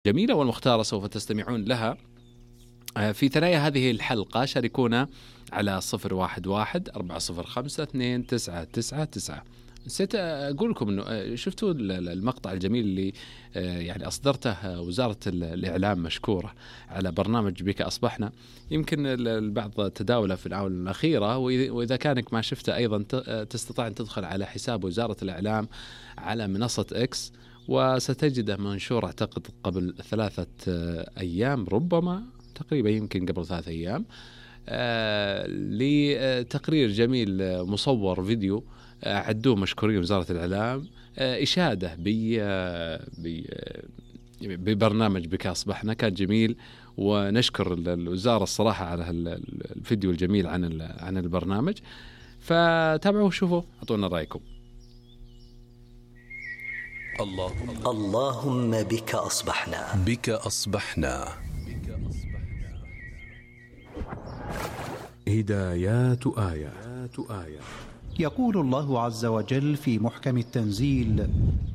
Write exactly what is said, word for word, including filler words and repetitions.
جميلة والمختارة سوف تستمعون لها في ثنايا هذه الحلقة. شاركونا على صفر واحد واحد أربعة صفر خمسة اثنين تسعة تسعة تسعة. نسيت أقول لكم إنه شفتوا المقطع الجميل اللي يعني أصدرته وزارة الإعلام مشكورة على برنامج بك أصبحنا. يمكن البعض تداوله في الآونة الأخيرة، وإذا كانك ما شفته أيضا تستطيع أن تدخل على حساب وزارة الإعلام على منصة إكس، وستجده منشور أعتقد قبل ثلاثة أيام، ربما تقريبا يمكن قبل ثلاثة أيام، آه لتقرير جميل مصور فيديو عدوه مشكورين وزارة الإعلام، آه إشادة ببرنامج بك أصبحنا. كان جميل ونشكر الوزارة الصراحة على الفيديو الجميل عن عن البرنامج. فتابعوا وشوفوا، أعطونا رأيكم. اللهم اللهم بك أصبحنا بك أصبحنا هدايات آيات. يقول الله عز وجل في محكم التنزيل: